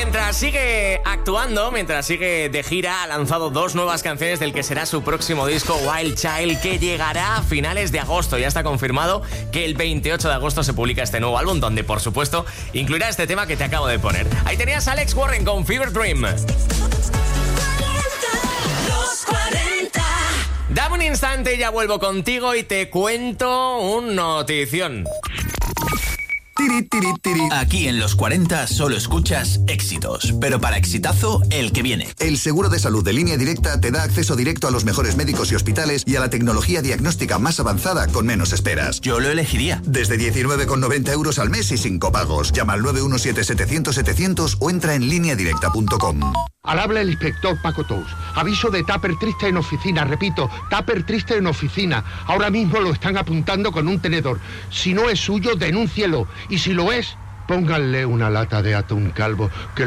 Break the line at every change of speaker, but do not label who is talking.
Mientras sigue actuando, mientras sigue de gira, ha lanzado 2 nuevas canciones del que será su próximo disco, Wild Child, que llegará a finales de agosto. Ya está confirmado que el 28 de agosto se publica este nuevo álbum, donde, por supuesto, incluirá este tema que te acabo de poner. Ahí tenías a Alex Warren con Fever Dream. Dame un instante y ya vuelvo contigo y te cuento un notición.
Tiri, tiri, tiri. Aquí en los 40 solo escuchas éxitos, pero para exitazo, el que viene.
El seguro de salud de Línea Directa te da acceso directo a los mejores médicos y hospitales y a la tecnología diagnóstica más avanzada con menos esperas.
Yo lo elegiría.
Desde 19,90 euros al mes y sin copagos. Llama al 917-700-700 o entra en lineadirecta.com.
Al habla el inspector Paco Tous. Aviso de tupper triste en oficina. Repito, tupper triste en oficina. Ahora mismo lo están apuntando con un tenedor. Si no es suyo, denúncielo. Y si lo es, pónganle una lata de atún calvo que